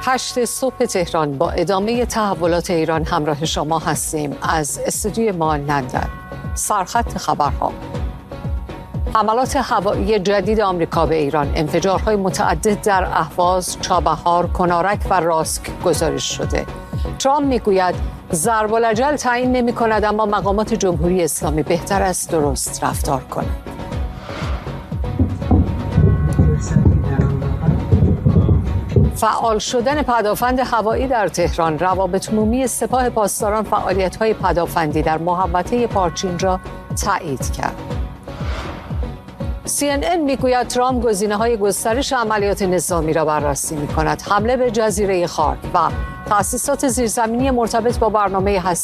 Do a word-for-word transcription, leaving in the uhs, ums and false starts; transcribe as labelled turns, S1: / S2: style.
S1: هشت صبح تهران با ادامه تحولات ایران همراه شما هستیم از استودیوی ما لندن. سرخط خبرها: حملات هوایی جدید آمریکا به ایران، انفجارهای متعدد در اهواز، چابهار، کنارک و راسک گزارش شده. ترامپ میگوید ضرب الاجل تعیین نمی کند، اما مقامات جمهوری اسلامی بهتر است درست رفتار کنند. فعال شدن پدافند هوایی در تهران، روابط عمومی سپاه پاسداران فعالیت‌های پدافندی در محوطه پارچین را تایید کرد. سی ان ان میگوید ترامپ گزینه‌های گسترش عملیات نظامی را بررسی می‌کند. حمله به جزیره خارک و تأسیسات زیرزمینی مرتبط با برنامه هسته‌ای